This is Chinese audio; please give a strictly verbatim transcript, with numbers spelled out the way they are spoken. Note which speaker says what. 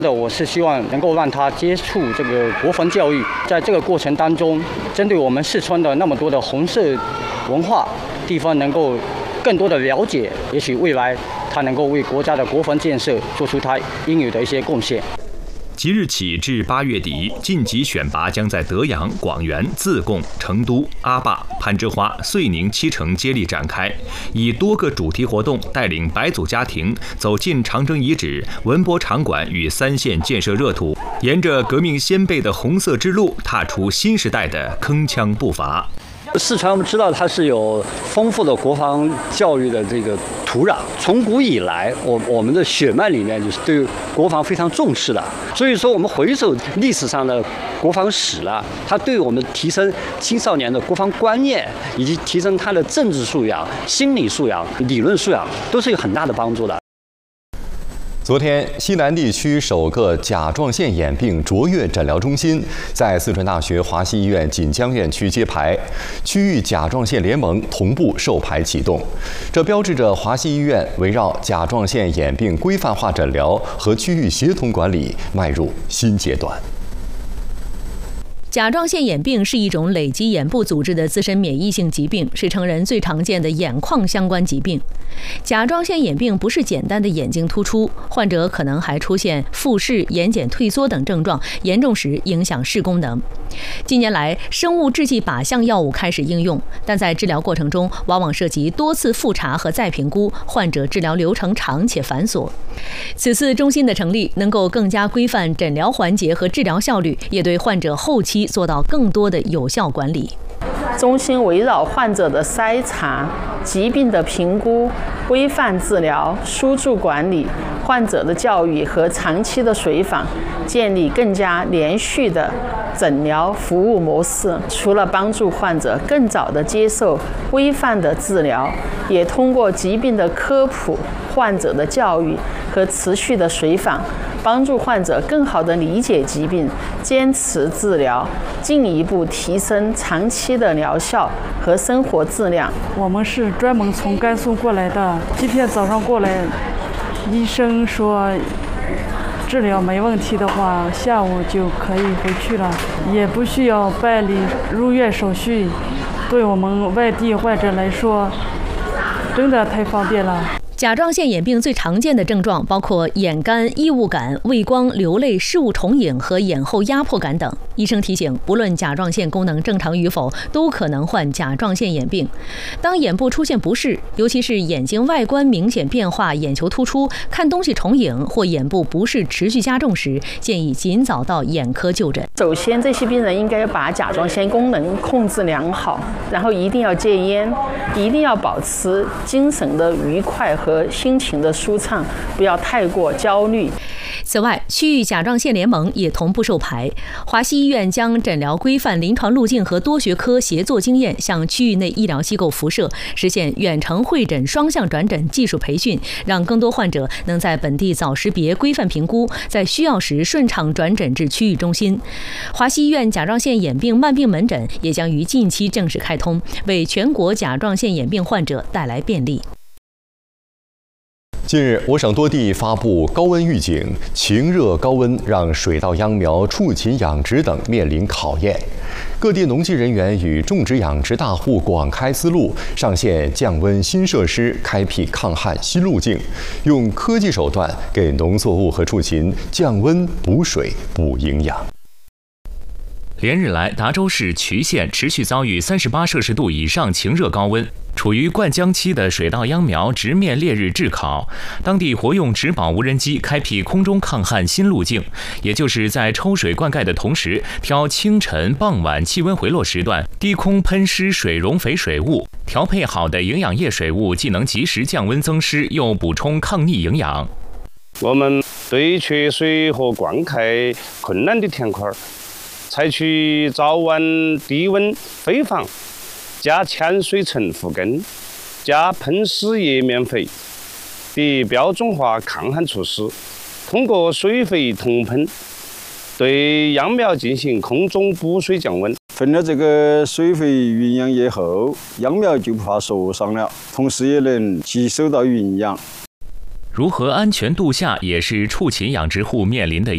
Speaker 1: 我是希望能够让他接触这个国防教育，在这个过程当中，针对我们四川的那么多的红色文化地方，能够更多的了解，也许未来他能够为国家的国防建设做出他应有的一些贡献。
Speaker 2: 即日起至八月底，晋级选拔将在德阳、广元、自贡、成都、阿坝、攀枝花、遂宁七城接力展开，以多个主题活动带领白族家庭走进长征遗址、文博场馆与三线建设热土，沿着革命先辈的红色之路，踏出新时代的铿锵步伐。
Speaker 3: 四川我们知道它是有丰富的国防教育的这个土壤，从古以来，我我们的血脉里面就是对国防非常重视的。所以说，我们回首历史上的国防史了，它对我们提升青少年的国防观念，以及提升他的政治素养、心理素养、理论素养，都是有很大的帮助的。
Speaker 4: 昨天，西南地区首个甲状腺眼病卓越诊疗中心在四川大学华西医院锦江院区揭牌，区域甲状腺联盟同步授牌启动，这标志着华西医院围绕甲状腺眼病规范化诊疗和区域协同管理迈入新阶段。
Speaker 5: 甲状腺眼病是一种累积眼部组织的自身免疫性疾病，是成人最常见的眼眶相关疾病。甲状腺眼病不是简单的眼睛突出，患者可能还出现复视、眼睑退缩等症状，严重时影响视功能。近年来，生物制剂靶向药物开始应用，但在治疗过程中往往涉及多次复查和再评估，患者治疗流程长且繁琐。此次中心的成立，能够更加规范诊疗环节和治疗效率，也对患者后期做到更多的有效管理。
Speaker 6: 中心围绕患者的筛查、疾病的评估、规范治疗、输注管理、患者的教育和长期的随访，建立更加连续的诊疗服务模式。除了帮助患者更早地接受规范的治疗，也通过疾病的科普、患者的教育和持续的随访，帮助患者更好地理解疾病，坚持治疗，进一步提升长期的疗效和生活质量。
Speaker 7: 我们是专门从甘肃过来的，今天早上过来，医生说治疗没问题的话，下午就可以回去了，也不需要办理入院手续。对我们外地患者来说，真的太方便了。
Speaker 5: 甲状腺眼病最常见的症状包括眼干、异物感、畏光、流泪、视物重影和眼后压迫感等。医生提醒，不论甲状腺功能正常与否，都可能患甲状腺眼病。当眼部出现不适，尤其是眼睛外观明显变化、眼球突出、看东西重影或眼部不适持续加重时，建议尽早到眼科就诊。
Speaker 6: 首先，这些病人应该把甲状腺功能控制良好，然后一定要戒烟，一定要保持精神的愉快和和心情的舒畅，不要太过焦虑。
Speaker 5: 此外，区域甲状腺联盟也同步授牌。华西医院将诊疗规范、临床路径和多学科协作经验向区域内医疗机构辐射，实现远程会诊、双向转诊技术培训，让更多患者能在本地早识别、规范评估，在需要时顺畅转诊至区域中心。华西医院甲状腺眼病慢病门诊也将于近期正式开通，为全国甲状腺眼病患者带来便利。
Speaker 4: 近日，我省多地发布高温预警，晴热高温让水稻秧苗、畜禽养殖等面临考验。各地农技人员与种植养殖大户广开思路，上线降温新设施，开辟抗旱新路径，用科技手段给农作物和畜禽降温、补水、补营养。
Speaker 2: 连日来，达州市渠县持续遭遇三十八摄氏度以上晴热高温，处于灌浆期的水稻秧苗直面烈日炙烤。当地活用植保无人机开辟空中抗旱新路径，也就是在抽水灌溉的同时，挑清晨、傍晚气温回落时段，低空喷施水溶肥水物。调配好的营养液水物，既能及时降温增湿，又补充抗逆营养。
Speaker 8: 我们对缺水和灌溉困难的田块，采取早晚低温飞防、加潜水层覆根、加喷施液面肥的标准化抗旱措施，通过水肥同喷对秧苗进行空中补水降温。
Speaker 9: 分了这个水肥营养液后，秧苗就不怕受伤了，同时也能吸收到营养。
Speaker 2: 如何安全度夏，也是畜禽养殖户面临的